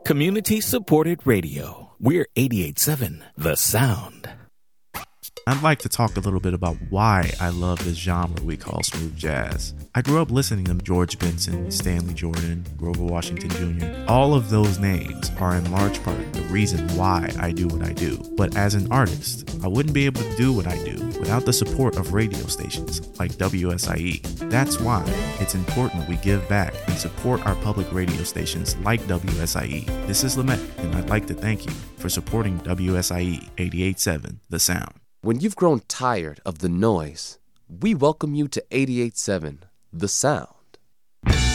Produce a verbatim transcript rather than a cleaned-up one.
Community-supported radio. We're eighty-eight point seven The Sound. I'd like to talk a little bit about why I love this genre we call smooth jazz. I grew up listening to George Benson, Stanley Jordan, Grover Washington Junior All of those names are in large part the reason why I do what I do. But as an artist, I wouldn't be able to do what I do without the support of radio stations like W S I E. That's why it's important we give back and support our public radio stations like W S I E. This is Lamette, and I'd like to thank you for supporting W S I E eighty-eight point seven The Sound. When you've grown tired of the noise, we welcome you to eighty-eight point seven The Sound.